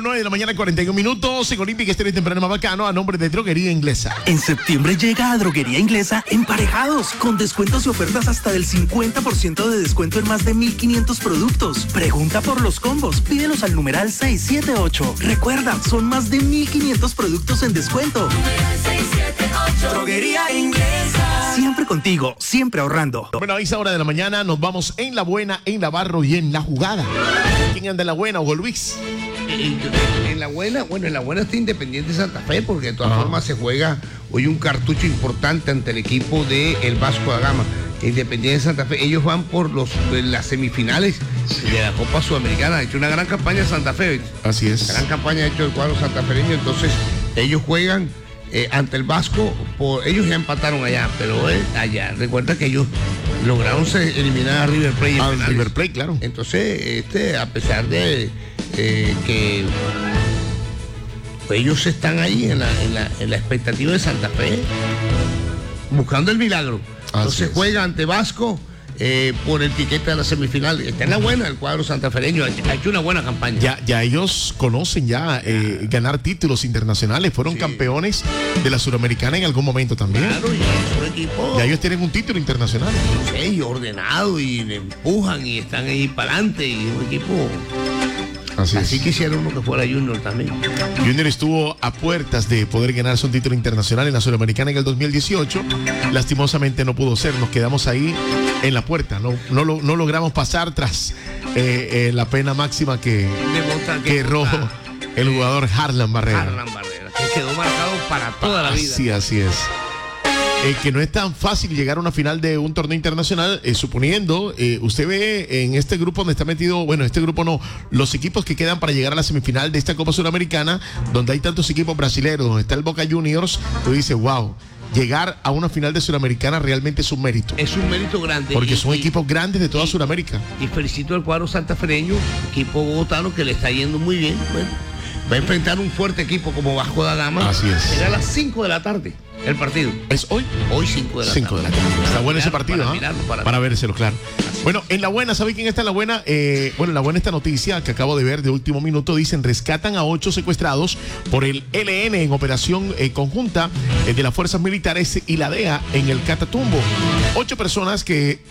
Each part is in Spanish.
9 de la mañana, 41 minutos. En Olímpica Estéreo temprano más bacano a nombre de Droguería Inglesa. En septiembre llega a Droguería Inglesa Emparejados, con descuentos y ofertas hasta del 50% de descuento en más de 1,500 productos. Pregunta por los combos, pídelos al numeral 678. Recuerda, son más de 1,500 productos en descuento. 678. Droguería Inglesa. Siempre contigo, siempre ahorrando. Bueno, a esa hora de la mañana nos vamos en la buena, en la barro y en la jugada. ¿Quién anda en la buena, Hugo Luis? En la buena, está Independiente Santa Fe, porque de todas formas se juega hoy un cartucho importante ante el equipo del Vasco da Gama. Independiente Santa Fe, ellos van por las semifinales de la Copa Sudamericana. Ha hecho una gran campaña Santa Fe. Así es. Gran campaña ha hecho el cuadro santafereño. Entonces, ellos juegan ante el Vasco. Ellos ya empataron allá, pero allá. Recuerda que ellos lograron eliminar a River Plate. River Plate, claro. Entonces, a pesar de que ellos están ahí en la expectativa de Santa Fe, buscando el milagro. Entonces juega ante Vasco por el tiquete de la semifinal. Está en la buena el cuadro santafereño, ha hecho una buena campaña. Ya ellos conocen ganar títulos internacionales, fueron campeones de la Suramericana en algún momento también. Claro, y es un equipo. Ya ellos tienen un título internacional. Sí, y ordenado, y le empujan, y están ahí para adelante, y un equipo. Así quisiera uno que fuera Junior también. Junior estuvo a puertas de poder ganarse un título internacional en la Sudamericana en el 2018. Lastimosamente no pudo ser, nos quedamos ahí en la puerta. No logramos pasar tras la pena máxima que erró el jugador Harlan Barrera. Que quedó marcado para toda la vida. Así es. Que no es tan fácil llegar a una final de un torneo internacional, suponiendo, usted ve en este grupo donde está metido, este grupo no, los equipos que quedan para llegar a la semifinal de esta Copa Sudamericana, donde hay tantos equipos brasileños, donde está el Boca Juniors, tú dices, wow, llegar a una final de Sudamericana realmente es un mérito. Es un mérito grande. Porque son equipos grandes de toda Sudamérica. Y felicito al cuadro santafereño, equipo bogotano que le está yendo muy bien. Bueno, va a enfrentar un fuerte equipo como Vasco da Gama. Así es. Será a las 5 de la tarde. El partido. ¿Es hoy? Hoy 5 de la tarde. 5 de la tarde. Está bueno ese partido, para vérselo, claro. Bueno, en la buena, ¿sabe quién está en la buena? En la buena esta noticia que acabo de ver de último minuto, dicen, rescatan a 8 secuestrados por el ELN en operación conjunta de las fuerzas militares y la DEA en el Catatumbo. 8 personas que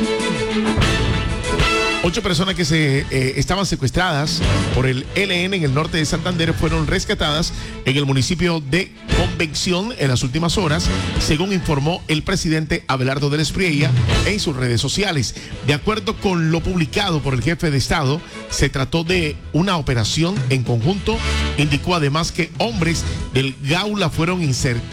estaban secuestradas por el ELN en el norte de Santander fueron rescatadas en el municipio de Convención en las últimas horas, según informó el presidente Abelardo del Espriella en sus redes sociales. De acuerdo con lo publicado por el jefe de Estado, se trató de una operación en conjunto. Indicó además que hombres del Gaula fueron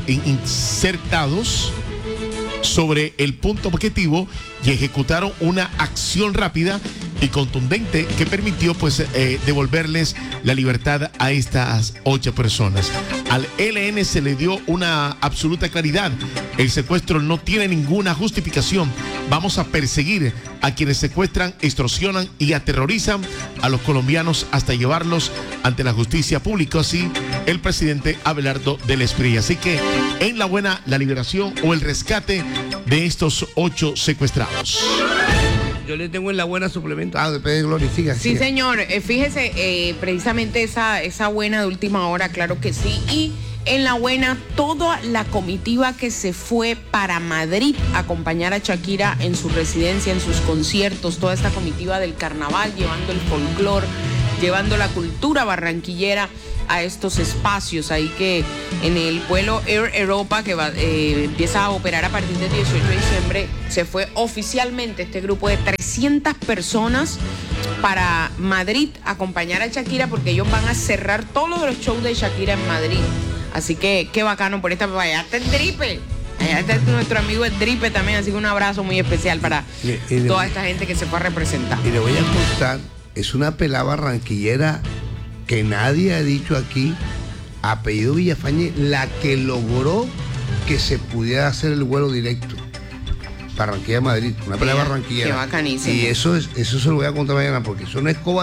insertados sobre el punto objetivo y ejecutaron una acción rápida y contundente que permitió devolverles la libertad a estas 8 personas. Al ELN se le dio una absoluta claridad. El secuestro no tiene ninguna justificación. Vamos a perseguir a quienes secuestran, extorsionan y aterrorizan a los colombianos hasta llevarlos ante la justicia pública, así el presidente Abelardo del Espriella. Así que en la buena, la liberación o el rescate de estos 8 secuestrados. Yo le tengo en la buena suplemento. Después de Gloria, siga. Sí, señor. Fíjese, precisamente esa buena de última hora, claro que sí. Y en la buena, toda la comitiva que se fue para Madrid a acompañar a Shakira en su residencia, en sus conciertos, toda esta comitiva del carnaval, llevando el folclor, llevando la cultura barranquillera a estos espacios. Ahí que en el vuelo Air Europa, que empieza a operar a partir del 18 de diciembre, se fue oficialmente este grupo de 300 personas para Madrid a acompañar a Shakira, porque ellos van a cerrar todos los shows de Shakira en Madrid. Así que qué bacano por esta. Allá está el Dripe. Allá está nuestro amigo el Dripe también, así que un abrazo muy especial para toda esta gente que se fue a representar. Y le voy a contar, es una pelada barranquillera que nadie ha dicho aquí, apellido Villafañe, la que logró que se pudiera hacer el vuelo directo Barranquilla-Madrid, una pelea barranquillera. Qué bacanísimo. Y eso se lo voy a contar mañana, porque eso no es coba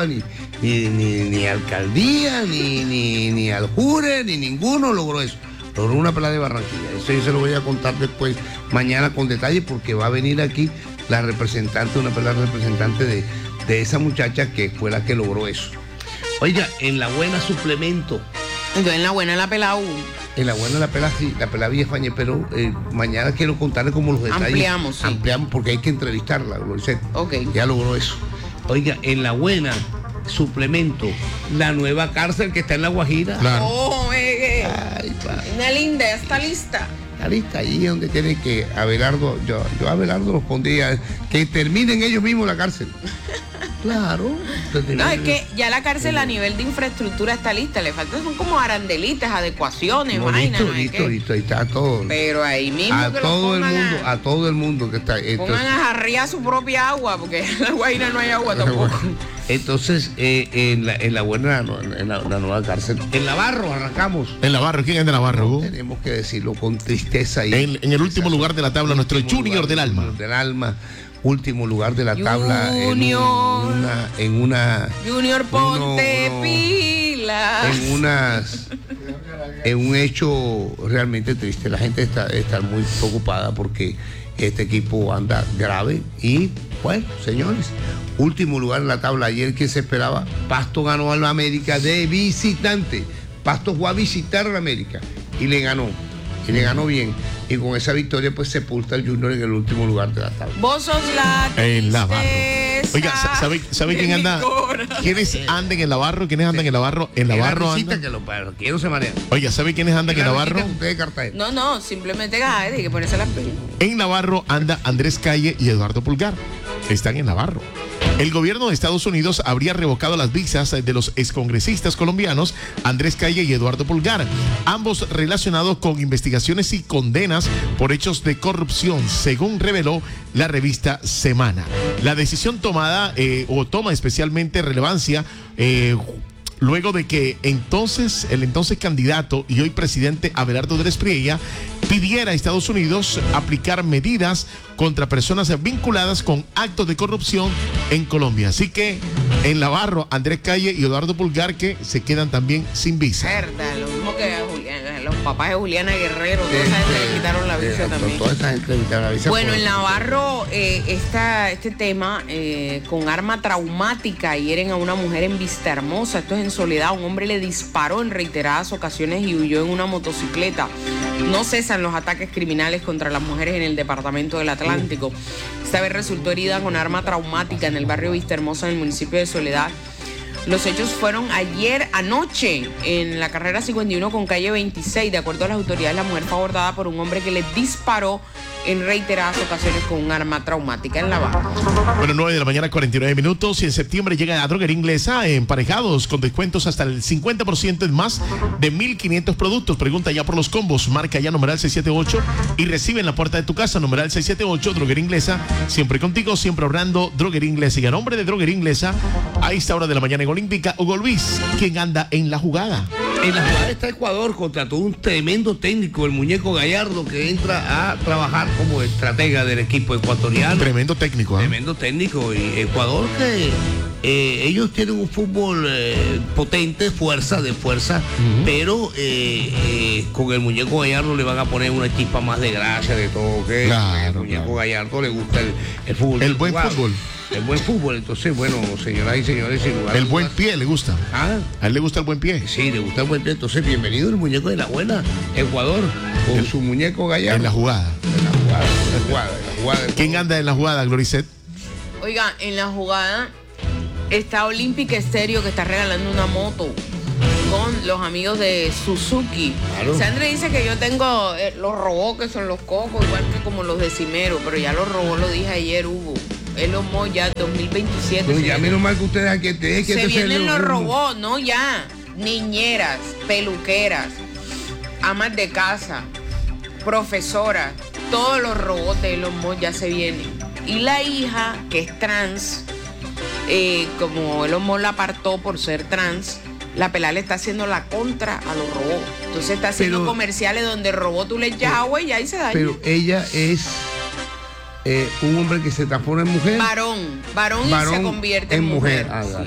ni alcaldía, ni Aljure, ni ninguno logró eso. Logró una pelea de Barranquilla. Eso yo se lo voy a contar después, mañana con detalle, porque va a venir aquí una pelea representante de esa muchacha que fue la que logró eso. Oiga, en la buena suplemento. Entonces en la buena la pelada En la buena la pela sí, la pela Villa Fañez, pero mañana quiero contarle como los detalles. Ampliamos, sí. Ampliamos porque hay que entrevistarla, Gloricet. Ok. Ya logró eso. Oiga, en la buena suplemento, la nueva cárcel que está en La Guajira. Claro. Oh, Ay, pa. una linda, ya está lista. Está lista ahí donde tiene que Abelardo, yo a Abelardo los pondría, que terminen ellos mismos la cárcel. Claro. No, es que ya la cárcel a nivel de infraestructura está lista, le faltan son como arandelitas, adecuaciones, No, vainas, listo, no es listo, que- listo, ahí está todo. Pero ahí mismo A que todo el lo pongan mundo, a todo el mundo que está. pongan a jarrear su propia agua, porque en la Guaira no hay agua tampoco. Entonces, en la buena, en la nueva cárcel, en Navarro arrancamos. En Navarro, ¿quién es de Navarro, Hugo? Tenemos que decirlo con tristeza. En el último lugar de la tabla, nuestro Último Junior lugar, del Alma. Junior del Alma, último lugar de la tabla. Junior. En una Junior, ponte uno- pilas. en un hecho realmente triste. La gente está muy preocupada porque este equipo anda grave y bueno, señores, último lugar en la tabla. Ayer que se esperaba, Pasto ganó a la América de visitante. Pasto fue a visitar a la América y le ganó bien, y con esa victoria pues sepulta al Junior en el último lugar de la tabla. Vos sos la En Navarro. tristeza Oiga, ¿sabe de quién mi anda? corazón. ¿Quiénes andan en Navarro? ¿Quiénes andan en Navarro? En Navarro visita andan. que los quiero se manejan. Oiga, ¿sabe quiénes andan en Navarro? Ustedes de Cartagena. No, simplemente hay que ponerse las pilas. En Navarro anda Andrés Calle y Eduardo Pulgar. Están en Navarro. El gobierno de Estados Unidos habría revocado las visas de los excongresistas colombianos Andrés Calle y Eduardo Pulgar, ambos relacionados con investigaciones y condenas por hechos de corrupción, según reveló la revista Semana. La decisión toma especialmente relevancia luego de que el entonces candidato y hoy presidente Abelardo del Espriella pidiera a Estados Unidos aplicar medidas contra personas vinculadas con actos de corrupción en Colombia. Así que en Navarro, Andrés Calle y Eduardo Pulgar que se quedan también sin visa. Verdad, lo mismo que los papás de Juliana Guerrero, toda esa gente le quitaron la visa también. Toda esa gente le quitaron la visa. Bueno, por- en Navarro este tema con arma traumática hieren a una mujer en Vista Hermosa, esto es en Soledad, un hombre le disparó en reiteradas ocasiones y huyó en una motocicleta. No cesan los ataques criminales contra las mujeres en el departamento del Atlántico. Esta vez resultó herida con arma traumática en el barrio Vista Hermosa, en el municipio de Soledad. Los hechos fueron anoche, en la carrera 51 con calle 26. De acuerdo a las autoridades, la mujer fue abordada por un hombre que le disparó en reiteradas ocasiones con un arma traumática en la barra. Bueno, 9 de la mañana, 49 minutos. Y en septiembre llega a Droguería Inglesa emparejados con descuentos hasta el 50% en más de 1.500 productos. Pregunta ya por los combos. Marca ya numeral 678 y recibe en la puerta de tu casa numeral 678. Droguería Inglesa, siempre contigo, siempre ahorrando. Droguería Inglesa. Y a nombre de Droguería Inglesa, a esta hora de la mañana en Olímpica, Hugo Luis, ¿quién anda en la jugada? En la jugada está Ecuador, contrató un tremendo técnico, el muñeco Gallardo, que entra a trabajar como estratega del equipo ecuatoriano. Tremendo técnico, ¿eh? Tremendo técnico. Y Ecuador que ellos tienen un fútbol potente, de fuerza, pero con el muñeco Gallardo le van a poner una chispa más de gracia, de todo. Que Claro, el muñeco claro. Gallardo le gusta el fútbol. El buen jugado. fútbol. El buen fútbol. Entonces, bueno, señoras y señores, sin lugar a El buen dudas- pie le gusta. Ah, A él le gusta el buen pie. sí, le gusta el buen pie. Entonces, bienvenido el muñeco de la buena Ecuador con su muñeco Gallardo. En la jugada. En la jugada. ¿Quién anda en la jugada, Gloricet? Oiga, en la jugada está Olympic Stereo, que está regalando una moto con los amigos de Suzuki. Claro. Sandra dice que yo tengo los robots, que son los cocos, igual que como los de Cimero, pero ya los robots, lo dije ayer, Hugo. Es los ya 2027. Pero se ya vienen. menos mal que ustedes aquí que Se vienen los robots, ¿no? Ya. Niñeras, peluqueras, amas de casa, profesoras, todos los robots de Elon Musk ya se vienen. Y la hija, que es trans, como Elon Musk la apartó por ser trans, la pelada le está haciendo la contra a los robots. Entonces está haciendo Pero- comerciales donde el robot tú le echas agua y ahí se daña. Pero ella es un hombre que se transforma en mujer. Varón y se convierte en mujer. Ah, Sí.